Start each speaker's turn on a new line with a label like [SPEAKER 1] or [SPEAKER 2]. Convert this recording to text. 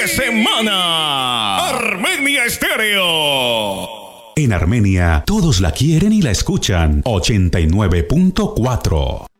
[SPEAKER 1] de semana. Armenia Estéreo.
[SPEAKER 2] En Armenia, todos la quieren y la escuchan. 89.4.